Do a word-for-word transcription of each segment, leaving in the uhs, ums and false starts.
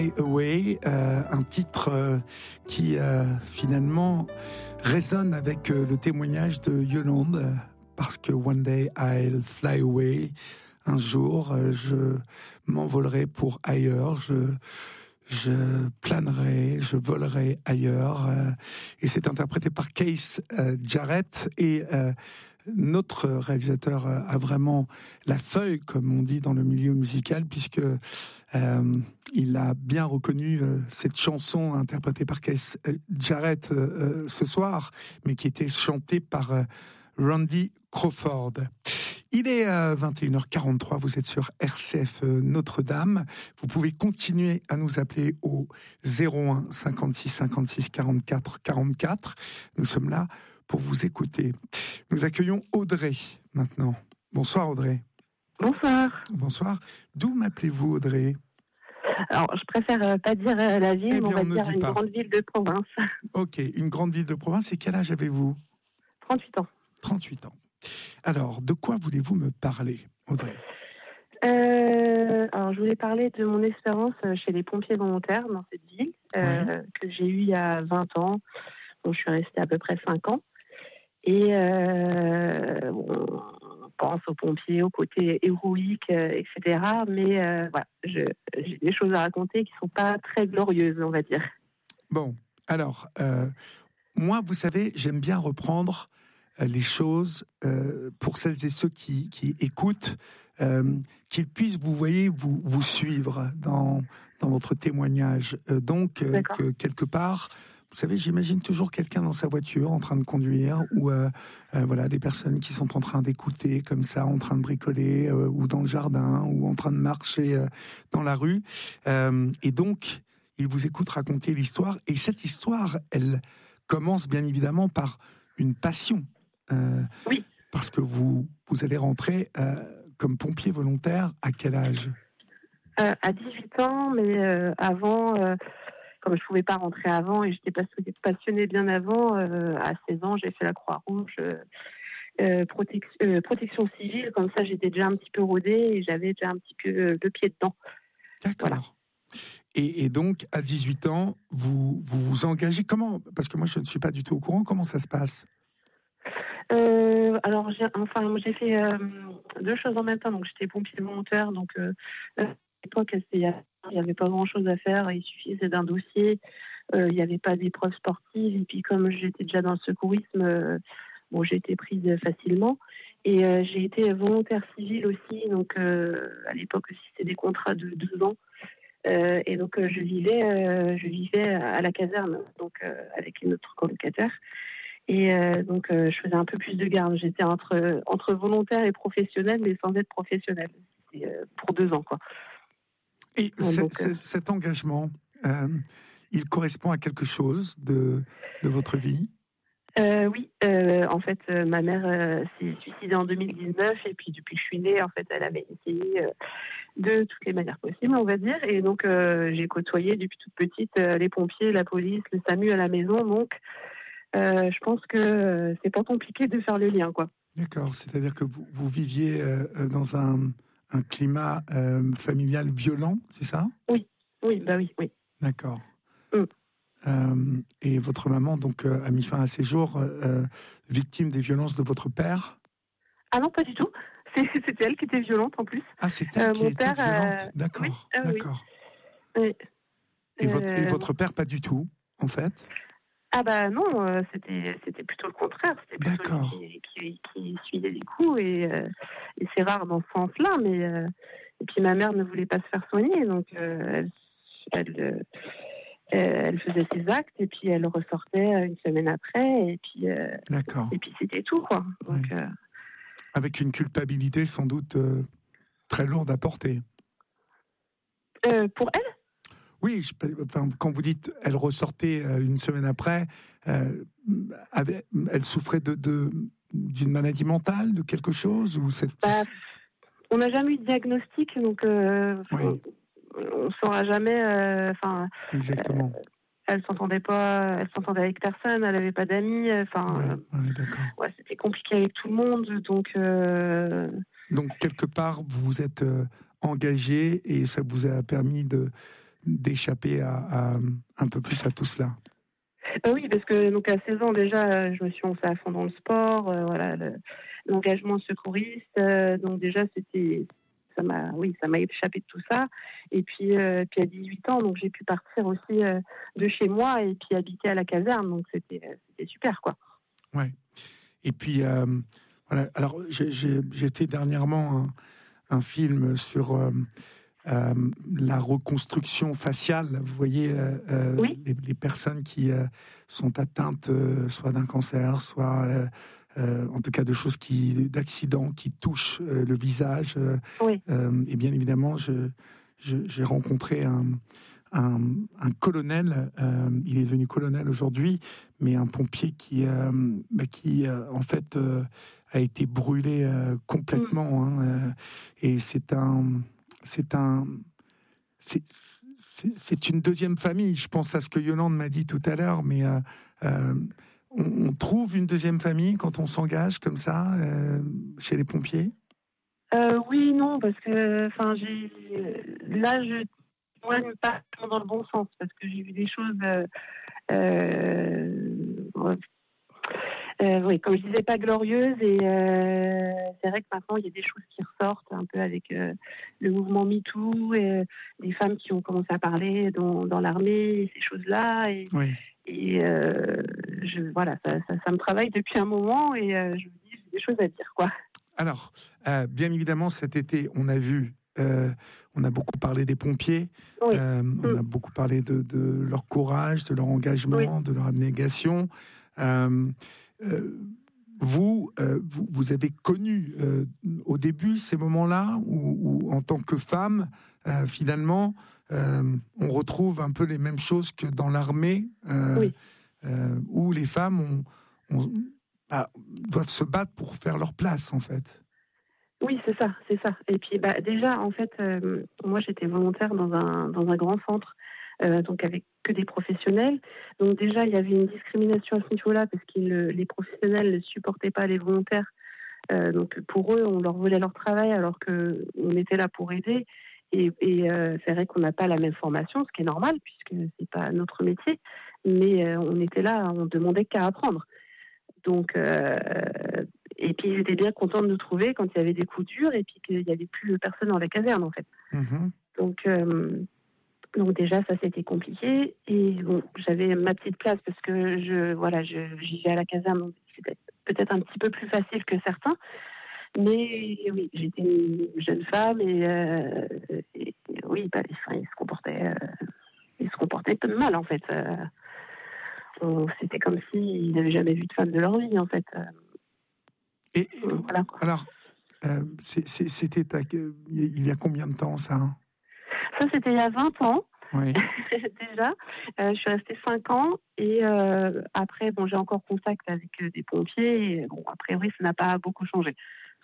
Away, euh, un titre euh, qui euh, finalement résonne avec euh, le témoignage de Yolande, euh, parce que One day I'll fly away, un jour euh, je m'envolerai pour ailleurs, je, je planerai, je volerai ailleurs, euh, et c'est interprété par Keith euh, Jarrett, et euh, notre réalisateur a vraiment la feuille, comme on dit dans le milieu musical, puisque euh, il a bien reconnu euh, cette chanson interprétée par Keith Jarrett euh, ce soir, mais qui était chantée par euh, Randy Crawford. Il est euh, vingt et une heures quarante-trois, vous êtes sur R C F euh, Notre-Dame. Vous pouvez continuer à nous appeler au zéro un cinquante-six cinquante-six quarante-quatre quarante-quatre. Nous sommes là pour vous écouter. Nous accueillons Audrey maintenant. Bonsoir Audrey. Bonsoir. Bonsoir. D'où m'appelez-vous Audrey ? Alors, je préfère pas dire la ville, eh bien, mais on va on dire une pas. grande ville de province. Ok, une grande ville de province. Et quel âge avez-vous ? trente-huit ans. trente-huit ans. Alors, de quoi voulez-vous me parler, Audrey ? euh, Alors, je voulais parler de mon expérience chez les pompiers volontaires dans cette ville, euh, oui. que j'ai eue il y a vingt ans. Donc, je suis restée à peu près cinq ans. Et euh, on pense aux pompiers, au côté héroïque, euh, et cetera. Mais euh, voilà, je, j'ai des choses à raconter qui ne sont pas très glorieuses, on va dire. Bon, alors, euh, moi, vous savez, j'aime bien reprendre euh, les choses euh, pour celles et ceux qui, qui écoutent, euh, qu'ils puissent, vous voyez, vous, vous suivre dans, dans votre témoignage. Euh, donc, euh, que quelque part... Vous savez, j'imagine toujours quelqu'un dans sa voiture en train de conduire, ou euh, euh, voilà, des personnes qui sont en train d'écouter comme ça, en train de bricoler, euh, ou dans le jardin, ou en train de marcher euh, dans la rue. Euh, et donc, ils vous écoutent raconter l'histoire. Et cette histoire, elle commence bien évidemment par une passion. Euh, oui. Parce que vous, vous allez rentrer euh, comme pompier volontaire à quel âge ? euh, À dix-huit ans, mais euh, avant... Euh... Comme je ne pouvais pas rentrer avant et j'étais passionnée bien avant, euh, à seize ans, j'ai fait la Croix-Rouge, euh, protec- euh, protection civile. Comme ça, j'étais déjà un petit peu rodée et j'avais déjà un petit peu euh, le pied dedans. D'accord. Voilà. Et, et donc, à dix-huit ans, vous, vous vous engagez comment ? Parce que moi, je ne suis pas du tout au courant. Comment ça se passe ? euh, Alors, j'ai, enfin, j'ai fait euh, deux choses en même temps. Donc, j'étais pompier volontaire. Donc, euh, à l'époque, c'était... Il n'y avait pas grand-chose à faire, il suffisait d'un dossier, euh, il n'y avait pas d'épreuve sportive, et puis comme j'étais déjà dans le secourisme, euh, bon, j'ai été prise facilement, et euh, j'ai été volontaire civile aussi, donc euh, à l'époque aussi c'était des contrats de deux ans, euh, et donc euh, je vivais euh, je vivais à la caserne, donc euh, avec une autre colocataire, et euh, donc euh, je faisais un peu plus de garde, j'étais entre, entre volontaire et professionnelle, mais sans être professionnelle, c'était, euh, pour deux ans, quoi. Et ouais, c'est, donc, c'est, cet engagement, euh, il correspond à quelque chose de, de votre vie ? euh, Oui, euh, en fait, euh, ma mère euh, s'est suicidée en deux mille dix-neuf et puis depuis que je suis née, en fait, elle avait essayé euh, de toutes les manières possibles, on va dire. Et donc, euh, j'ai côtoyé depuis toute petite euh, les pompiers, la police, le SAMU à la maison. Donc, euh, je pense que euh, c'est pas compliqué de faire le lien, quoi. D'accord, c'est-à-dire que vous, vous viviez euh, dans un... un climat euh, familial violent, c'est ça ? Oui, oui, bah oui, oui. D'accord. Mm. Euh, et votre maman donc euh, a mis fin à ses jours, euh, victime des violences de votre père ? Ah non, pas du tout. C'est, c'était elle qui était violente en plus. Ah, c'est elle euh, qui était père, violente. euh... D'accord. Oui, euh, D'accord. Oui. Et, euh... votre, et votre père pas du tout, en fait ? Ah bah non, euh, c'était c'était plutôt le contraire. C'était plutôt D'accord. lui qui, qui, qui suivait les coups et, euh, et c'est rare dans ce sens-là. Mais euh, et puis ma mère ne voulait pas se faire soigner, donc euh, elle, elle, elle faisait ses actes et puis elle ressortait une semaine après et puis euh, D'accord. Et puis c'était tout, quoi. Donc, oui. euh... Avec une culpabilité sans doute euh, très lourde à porter. Euh, pour elle ? Oui, je, enfin, quand vous dites elle ressortait euh, une semaine après, euh, avait, elle souffrait de, de, d'une maladie mentale, de quelque chose ou cette... bah, on n'a jamais eu de diagnostic, donc euh, oui. on ne saura jamais. Enfin, euh, exactement. Euh, elle s'entendait pas, elle s'entendait avec personne, elle avait pas d'amis. Enfin, oui, oui, d'accord. Ouais, c'était compliqué avec tout le monde, donc. Euh... Donc quelque part, vous vous êtes euh, engagé et ça vous a permis de d'échapper à, à un peu plus à tout cela. Euh, oui, parce que donc à seize ans déjà, je me suis lancée à fond dans le sport, euh, voilà, le, l'engagement secouriste. Euh, donc déjà, c'était, ça m'a, oui, ça m'a échappé de tout ça. Et puis, euh, puis à dix-huit ans, donc j'ai pu partir aussi euh, de chez moi et puis habiter à la caserne. Donc c'était, c'était super, quoi. Ouais. Et puis euh, voilà. Alors j'ai, j'ai, j'ai fait dernièrement un, un film sur euh, euh, la reconstruction faciale. Vous voyez, euh, euh, Oui. les, les personnes qui euh, sont atteintes euh, soit d'un cancer, soit euh, euh, en tout cas de choses qui, d'accidents qui touchent euh, le visage. Euh, Oui. euh, et bien évidemment, je, je, j'ai rencontré un, un, un colonel. Euh, il est devenu colonel aujourd'hui, mais un pompier qui, euh, bah, qui euh, en fait, euh, a été brûlé euh, complètement. Hein, euh, et c'est un, c'est un, c'est, c'est, c'est une deuxième famille. Je pense à ce que Yolande m'a dit tout à l'heure, mais euh, euh, on, on trouve une deuxième famille quand on s'engage comme ça euh, chez les pompiers. Euh, oui, non, parce que, enfin, j'ai, là, je témoigne pas dans le bon sens, parce que j'ai vu des choses. Euh, euh, ouais, Euh, oui, comme je disais, pas glorieuse. Et euh, c'est vrai que maintenant, il y a des choses qui ressortent un peu avec euh, le mouvement MeToo et euh, des femmes qui ont commencé à parler dans, dans l'armée, et ces choses-là. Et, Oui. et euh, je, voilà, ça, ça, ça me travaille depuis un moment et euh, je me dis, j'ai des choses à dire, quoi. Alors, euh, bien évidemment, cet été, on a vu, euh, on a beaucoup parlé des pompiers, Oui. euh, on Mm. a beaucoup parlé de, de leur courage, de leur engagement, Oui. de leur abnégation. Euh, euh, vous, euh, vous, vous avez connu euh, au début ces moments-là où, où en tant que femme, euh, finalement, euh, on retrouve un peu les mêmes choses que dans l'armée, euh, Oui. euh, où les femmes ont, ont, bah, doivent se battre pour faire leur place, en fait. Oui, c'est ça, c'est ça. Et puis, bah, déjà, en fait, euh, moi, j'étais volontaire dans un, dans un grand centre, euh, donc avec que des professionnels. Donc déjà, il y avait une discrimination à ce niveau-là parce que le- les professionnels ne supportaient pas les volontaires. Euh, donc pour eux, on leur volait leur travail alors que on était là pour aider. Et, et euh, c'est vrai qu'on n'a pas la même formation, ce qui est normal puisque c'est pas notre métier. Mais euh, on était là, on demandait qu'à apprendre. Donc, euh, et puis ils étaient bien contents de nous trouver quand il y avait des coups durs et puis qu'il n'y avait plus personne dans la caserne en fait. Mmh. Donc, euh, donc déjà ça c'était compliqué et bon j'avais ma petite place parce que je voilà je j'y vais à la caserne donc c'était peut-être un petit peu plus facile que certains. Mais oui, j'étais une jeune femme et, euh, et oui, bah, enfin, ils se comportaient, euh, ils se comportaient mal en fait. Euh, on- c'était comme s'ils n'avaient jamais vu de femme de leur vie en fait. Euh, Et, et, voilà quoi. alors, euh, c'est, c'est, c'était à- il y a combien de temps, ça? Ça c'était il y a vingt ans Oui. déjà. Euh, je suis restée cinq ans et euh, après bon j'ai encore contact avec euh, des pompiers. Et, bon a priori ça n'a pas beaucoup changé.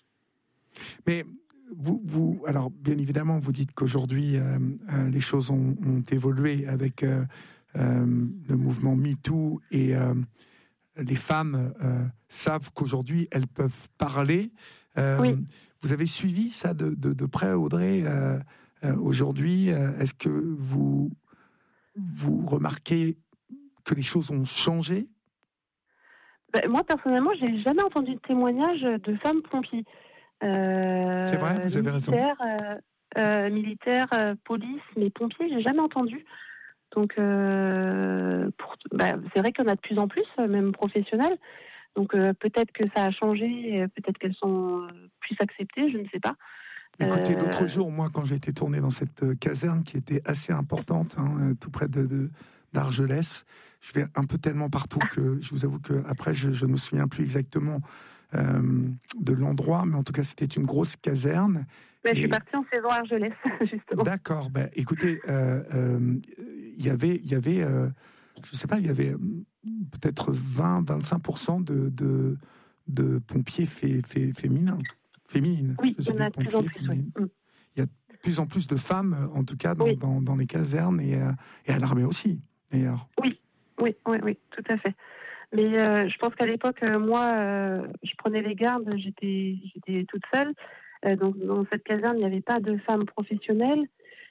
Mais vous, vous, alors bien évidemment, vous dites qu'aujourd'hui euh, euh, les choses ont, ont évolué avec euh, euh, le mouvement MeToo et euh, les femmes euh, savent qu'aujourd'hui elles peuvent parler. Euh, Oui. Vous avez suivi ça de, de, de près, Audrey, euh, euh, aujourd'hui? euh, Est-ce que vous, vous remarquez que les choses ont changé? Ben, moi personnellement j'ai jamais entendu de témoignage de femmes pompiers. C'est vrai, Euh, vous avez raison. militaire, euh, euh, militaire, euh, police, mais pompiers, j'ai jamais entendu. Donc, euh, pour, bah, c'est vrai qu'il y en a de plus en plus, euh, même professionnels. Donc, euh, peut-être que ça a changé, euh, peut-être qu'elles sont euh, plus acceptées, je ne sais pas. Écoutez, l'autre Euh, jour, moi, quand j'ai été tourné dans cette euh, caserne qui était assez importante, hein, euh, tout près de, de- d'Argelès, je vais un peu tellement partout que je vous avoue que après, je, je ne me souviens plus exactement euh, de l'endroit, mais en tout cas, c'était une grosse caserne. mais je suis Et partie en saison Argelès, justement. d'accord, ben, écoutez, euh, euh, il y avait, il y avait, euh, je sais pas, il y avait euh, peut-être vingt à vingt-cinq pour cent de, de, de pompiers fé- fé- féminins, féminines. Oui, Je il y sais en a plus, de plus en pompiers plus, oui. féminines. Mm. Il y a de plus en plus de femmes, euh, en tout cas, dans, Oui, dans, dans les casernes et, euh, et à l'armée aussi, d'ailleurs. oui, oui, oui, oui, tout à fait. Mais euh, je pense qu'à l'époque, euh, moi, euh, je prenais les gardes, j'étais, j'étais toute seule. Euh, donc, dans cette caserne, il n'y avait pas de femmes professionnelles.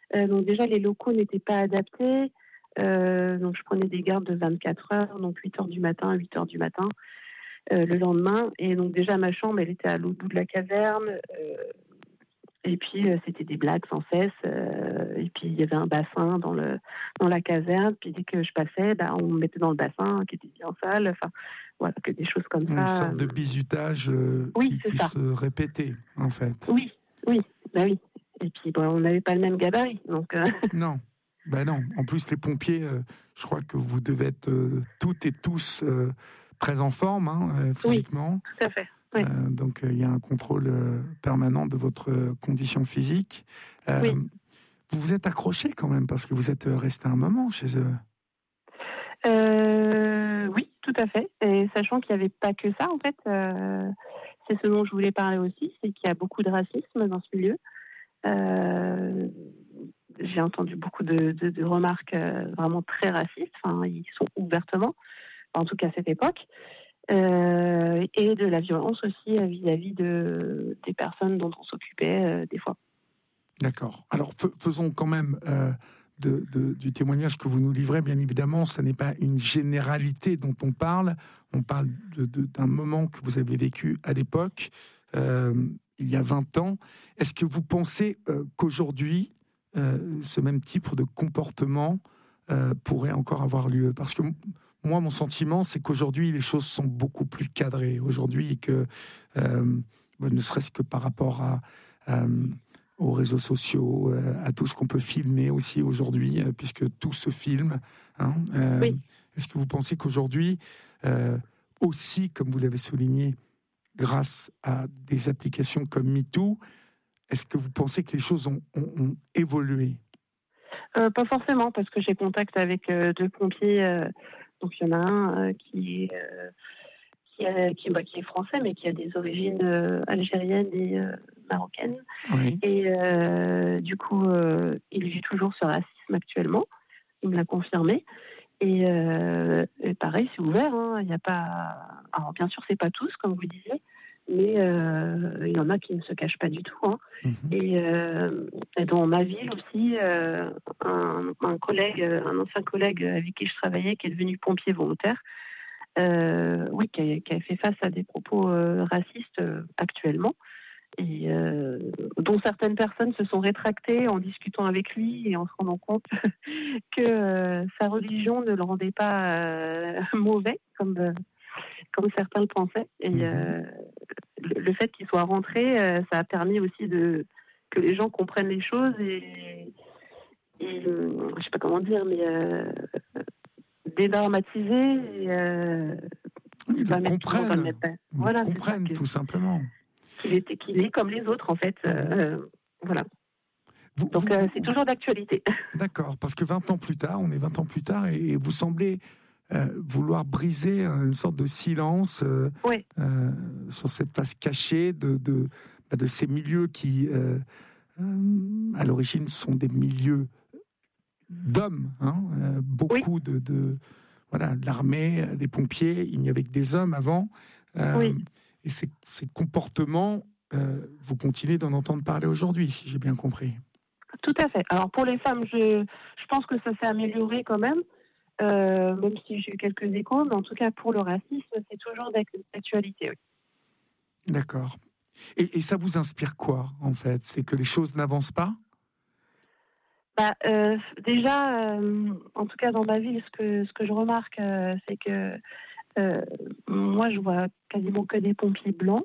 Euh, donc déjà, les locaux n'étaient pas adaptés. Euh, donc je prenais des gardes de vingt-quatre heures, donc huit heures du matin à huit heures du matin euh, le lendemain. Et donc déjà, ma chambre, elle était à l'autre bout de la caserne. Euh, et puis, euh, c'était des blagues sans cesse. Euh, et puis, il y avait un bassin dans, le, dans la caserne. Puis dès que je passais, bah, on me mettait dans le bassin qui était bien sale. Enfin, voilà, que des choses comme Une ça. sorte de bizutage euh, Oui, qui, c'est qui ça. se répétait, en fait. Oui, oui, bah oui. Et puis, bon, on n'avait pas le même gabarit. Donc, euh... Non, ben non. En plus, les pompiers, euh, je crois que vous devez être euh, toutes et tous euh, très en forme, hein, euh, physiquement. Oui, tout à fait. Oui. Euh, donc, il euh, y a un contrôle euh, permanent de votre euh, condition physique. Euh, Oui. Vous vous êtes accroché quand même, parce que vous êtes resté un moment chez eux. Euh, oui, tout à fait. Et sachant qu'il n'y avait pas que ça, en fait, euh, c'est ce dont je voulais parler aussi, c'est qu'il y a beaucoup de racisme dans ce milieu. Euh, j'ai entendu beaucoup de, de, de remarques euh, vraiment très racistes. Enfin, ils sont ouvertement, en tout cas à cette époque. Euh, et de la violence aussi euh, vis-à-vis de, des personnes dont on s'occupait euh, des fois. D'accord. Alors f- faisons quand même euh, de, de, du témoignage que vous nous livrez, bien évidemment, ce n'est pas une généralité dont on parle. On parle de, de, d'un moment que vous avez vécu à l'époque, euh, il y a vingt ans. Est-ce que vous pensez euh, qu'aujourd'hui, euh, ce même type de comportement euh, pourrait encore avoir lieu ? Parce que moi, mon sentiment, c'est qu'aujourd'hui, les choses sont beaucoup plus cadrées. Aujourd'hui, et que, euh, ne serait-ce que par rapport à... à aux réseaux sociaux, euh, à tout ce qu'on peut filmer aussi aujourd'hui, euh, puisque tout se filme. Hein, euh, oui. Est-ce que vous pensez qu'aujourd'hui, euh, aussi, comme vous l'avez souligné, grâce à des applications comme MeToo, est-ce que vous pensez que les choses ont, ont, ont évolué ? euh, Pas forcément, parce que j'ai contact avec euh, deux pompiers. Euh, donc il y en a un euh, qui est... Euh, Qui, a, qui, bah, qui est français, mais qui a des origines euh, algériennes et euh, marocaines. Oui. Et euh, du coup, euh, il vit toujours ce racisme actuellement. Il me l'a confirmé. Et, euh, et pareil, c'est ouvert. Hein. Il y a pas. Alors bien sûr, c'est pas tous, comme vous disiez, mais euh, il y en a qui ne se cachent pas du tout. Hein. Mm-hmm. Et, euh, et dans ma ville aussi, euh, un, un collègue, un ancien collègue avec qui je travaillais, qui est devenu pompier volontaire. Euh, oui, qui a, qui a fait face à des propos euh, racistes euh, actuellement, et euh, dont certaines personnes se sont rétractées en discutant avec lui et en se rendant compte que euh, sa religion ne le rendait pas euh, mauvais, comme, euh, comme certains le pensaient. Et mmh. euh, le, le fait qu'il soit rentré, euh, ça a permis aussi de, que les gens comprennent les choses et, et euh, je sais pas comment dire, mais... Euh, dédramatiser et euh, oui, le comprennent, voilà, comprennent tout simplement. Qu'il est, qu'il est comme les autres, en fait. Euh, voilà. Vous, Donc, vous, euh, c'est toujours d'actualité. D'accord, parce que vingt ans plus tard, on est vingt ans plus tard, et, et vous semblez euh, vouloir briser une sorte de silence euh, oui. euh, sur cette face cachée de, de, de ces milieux qui, euh, euh, à l'origine, sont des milieux d'hommes, hein, euh, beaucoup oui. de, de voilà, l'armée, les pompiers, il n'y avait que des hommes avant, euh, oui. et ces, ces comportements, euh, vous continuez d'en entendre parler aujourd'hui, si j'ai bien compris. Tout à fait. Alors pour les femmes, je, je pense que ça s'est amélioré quand même, euh, même si j'ai eu quelques échos, mais en tout cas pour le racisme, c'est toujours d'actualité. Oui. D'accord. Et, et ça vous inspire quoi, en fait ? C'est que les choses n'avancent pas ? Bah, euh, déjà, euh, en tout cas dans ma ville, ce que, ce que je remarque, euh, c'est que euh, moi, je vois quasiment que des pompiers blancs.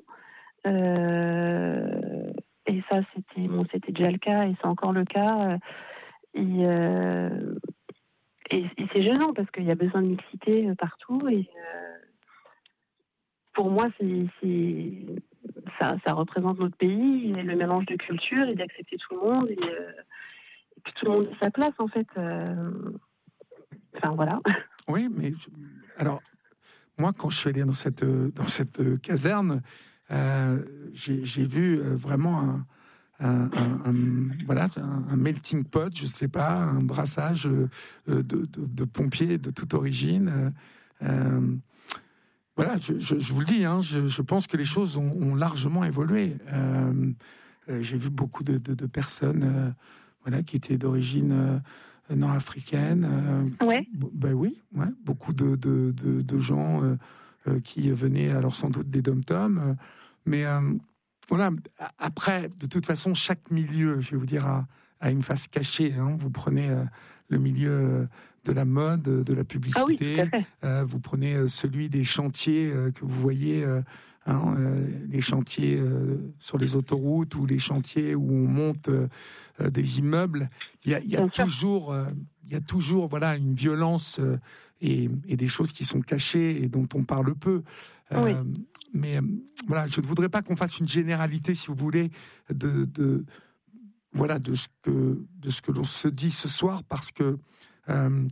Euh, et ça, c'était, bon, c'était déjà le cas, et c'est encore le cas. Et, euh, et, et c'est gênant parce qu'il y a besoin de mixité partout. Et euh, pour moi, c'est, c'est, ça, ça représente notre pays, et le mélange de cultures, et d'accepter tout le monde. Et, euh, que tout le monde ait sa place, en fait. Euh... Enfin, voilà. Oui, mais alors, moi, quand je suis allé dans cette, dans cette caserne, euh, j'ai, j'ai vu vraiment un, un, un, un voilà, un, un melting pot, je ne sais pas, un brassage de, de, de, de pompiers de toute origine. Euh, voilà, je, je, je vous le dis, hein, je, je pense que les choses ont, ont largement évolué. Euh, j'ai vu beaucoup de, de, de personnes... Euh, voilà, qui était d'origine euh, nord-africaine. Euh, ouais. b- ben oui, ouais, beaucoup de, de, de, de gens euh, euh, qui venaient, alors sans doute des dom-toms, euh, mais euh, voilà. Après, de toute façon, chaque milieu, je vais vous dire, a, a une face cachée. Hein. Vous prenez euh, le milieu de la mode, de la publicité. Ah oui, tout à fait. Euh, vous prenez euh, celui des chantiers euh, que vous voyez. Euh, Hein, euh, les chantiers euh, sur les autoroutes ou les chantiers où on monte euh, euh, des immeubles, il y a, il y a toujours, euh, il y a toujours, voilà, une violence euh, et, et des choses qui sont cachées et dont on parle peu. Euh, oui. Mais euh, voilà, je ne voudrais pas qu'on fasse une généralité, si vous voulez, de, de voilà, de ce que de ce que l'on se dit ce soir, parce que euh,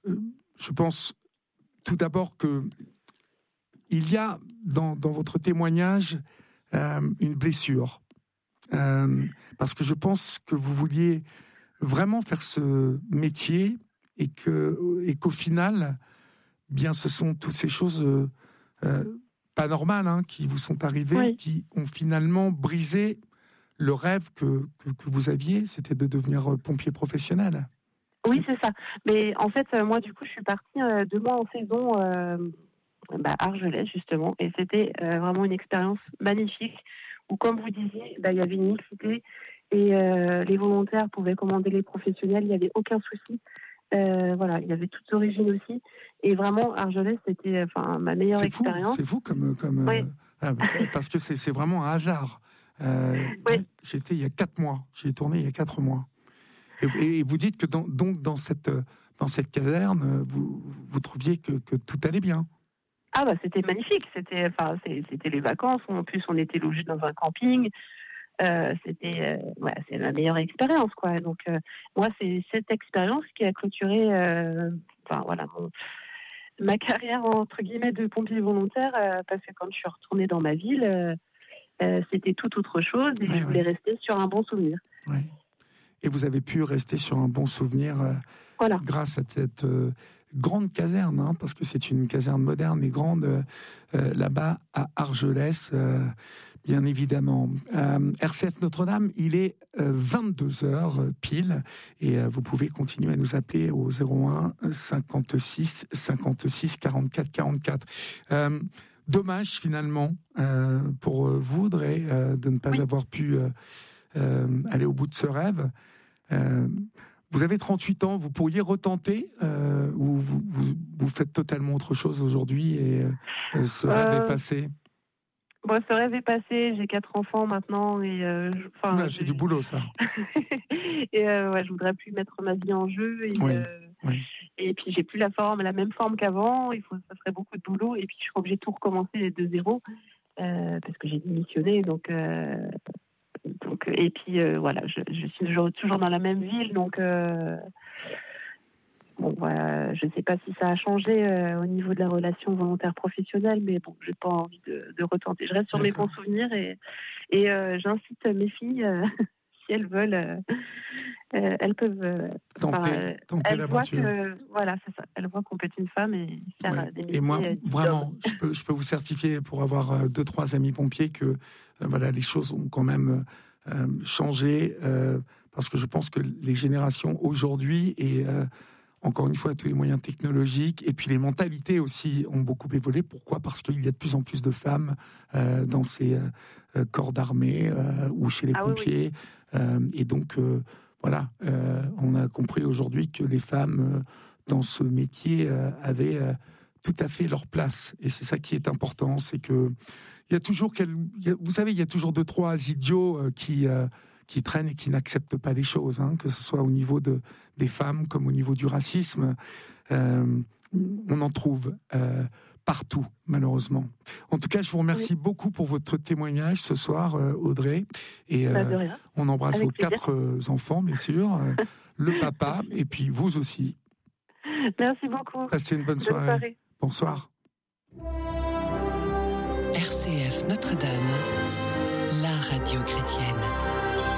je pense tout d'abord que il y a dans, dans votre témoignage euh, une blessure. Euh, parce que je pense que vous vouliez vraiment faire ce métier et, que, et qu'au final, bien, ce sont toutes ces choses euh, euh, pas normales hein, qui vous sont arrivées, oui. qui ont finalement brisé le rêve que, que, que vous aviez, c'était de devenir pompier professionnel. Oui, c'est ça. Mais en fait, moi, du coup, je suis partie euh, deux mois en saison... Euh... Bah, Argelès justement, et c'était euh, vraiment une expérience magnifique où, comme vous disiez, bah, il y avait une mixité et euh, les volontaires pouvaient commander les professionnels, il n'y avait aucun souci. Euh, voilà, il y avait toutes origines aussi, et vraiment Argelès c'était enfin ma meilleure c'est expérience. Fou, c'est fou comme comme oui. euh, parce que c'est c'est vraiment un hasard. Euh, oui. J'étais il y a quatre mois, j'ai tourné il y a quatre mois, et, et vous dites que dans, donc dans cette dans cette caserne, vous vous trouviez que, que tout allait bien. Ah bah c'était magnifique, c'était enfin c'était les vacances, en plus on était logés dans un camping, euh, c'était euh, ouais, c'est la meilleure expérience quoi. Donc euh, moi c'est cette expérience qui a clôturé euh, enfin voilà mon, ma carrière entre guillemets de pompier volontaire euh, parce que quand je suis retournée dans ma ville, euh, euh, c'était tout autre chose et ouais, je voulais ouais. rester sur un bon souvenir. Ouais. Et vous avez pu rester sur un bon souvenir euh, voilà. grâce à cette euh, grande caserne, hein, parce que c'est une caserne moderne et grande euh, là-bas à Argelès, euh, bien évidemment. Euh, R C F Notre-Dame, il est euh, vingt-deux heures pile, et euh, vous pouvez continuer à nous appeler au zéro un cinquante-six cinquante-six quarante-quatre quarante-quatre. Euh, dommage finalement euh, pour vous, Audrey, euh, de ne pas oui. avoir pu euh, euh, aller au bout de ce rêve. Euh, Vous avez trente-huit ans, vous pourriez retenter euh, ou vous, vous, vous faites totalement autre chose aujourd'hui et euh, ce rêve euh, est passé? Bon, ce rêve est passé, j'ai quatre enfants maintenant et euh, je, ouais, c'est du boulot ça. et euh, ouais, je voudrais plus mettre ma vie en jeu et, oui, euh, oui. et puis j'ai plus la forme, la même forme qu'avant, il faut, ça ferait beaucoup de boulot et puis je serais obligée de tout recommencer de zéro euh, parce que j'ai démissionné donc... Euh, Donc, et puis euh, voilà, je, je suis toujours, toujours dans la même ville, donc euh, bon, voilà, je ne sais pas si ça a changé euh, au niveau de la relation volontaire professionnelle, mais bon, j'ai pas envie de, de retenter. Je reste sur D'accord. mes bons souvenirs et, et euh, j'incite mes filles, euh, si elles veulent, euh, euh, elles peuvent. Euh, tenter, euh, tenter elles voient que voilà, c'est ça. Elles voient qu'on peut être une femme et faire ouais. des métiers. Et moi, euh, vraiment, je peux, je peux vous certifier pour avoir euh, deux, trois amis pompiers que euh, voilà, les choses ont quand même euh, changé euh, parce que je pense que les générations aujourd'hui et euh, encore une fois tous les moyens technologiques et puis les mentalités aussi ont beaucoup évolué. Pourquoi ? Parce qu'il y a de plus en plus de femmes euh, dans ces euh, corps d'armée euh, ou chez les ah, pompiers oui, oui. Euh, et donc euh, voilà, euh, on a compris aujourd'hui que les femmes euh, dans ce métier euh, avaient euh, tout à fait leur place. Et c'est ça qui est important, c'est que il y a toujours, quel, il y a, vous savez, il y a toujours deux trois idiots euh, qui euh, qui traînent et qui n'acceptent pas les choses, hein, que ce soit au niveau de des femmes comme au niveau du racisme. Euh, on en trouve euh, partout, malheureusement. En tout cas, je vous remercie oui. beaucoup pour votre témoignage ce soir, euh, Audrey. Et euh, on embrasse Avec vos plaisir. quatre euh, enfants, bien sûr, euh, le papa, et puis vous aussi. Merci beaucoup. Passez une bonne, bonne soirée. soirée. Bonsoir. R C F Notre-Dame, la radio chrétienne.